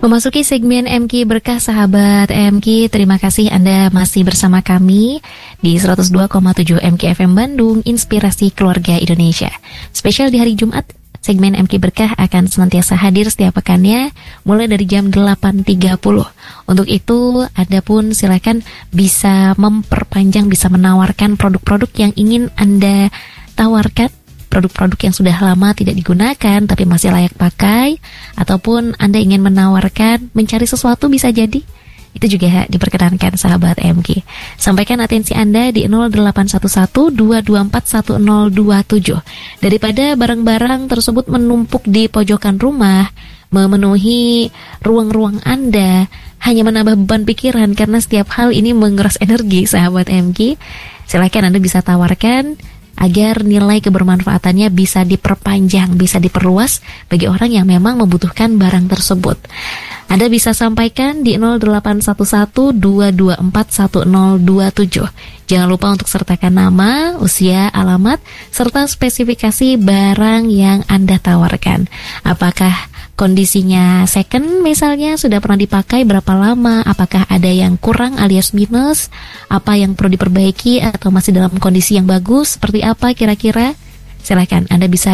Memasuki segmen MQ Berkah, sahabat MQ, terima kasih Anda masih bersama kami di 102,7 MQ FM Bandung, Inspirasi Keluarga Indonesia. Spesial di hari Jumat, segmen MQ Berkah akan senantiasa hadir setiap pekannya mulai dari jam 8.30. Untuk itu, Anda pun silakan bisa memperpanjang, bisa menawarkan produk-produk yang ingin Anda tawarkan, produk-produk yang sudah lama tidak digunakan tapi masih layak pakai, ataupun Anda ingin menawarkan mencari sesuatu, bisa jadi itu juga diperkenankan, sahabat MQ. Sampaikan atensi Anda di 0811-224-1027. Daripada barang-barang tersebut menumpuk di pojokan rumah, memenuhi ruang-ruang Anda, hanya menambah beban pikiran karena setiap hal ini menguras energi, sahabat MQ. Silakan Anda bisa tawarkan agar nilai kebermanfaatannya bisa diperpanjang, bisa diperluas bagi orang yang memang membutuhkan barang tersebut. Anda bisa sampaikan di 0811-224-1027. Jangan lupa untuk sertakan nama, usia, alamat, serta spesifikasi barang yang Anda tawarkan. Apakah kondisinya second misalnya, sudah pernah dipakai berapa lama, apakah ada yang kurang alias minus, apa yang perlu diperbaiki, atau masih dalam kondisi yang bagus, seperti apa kira-kira? Silakan Anda bisa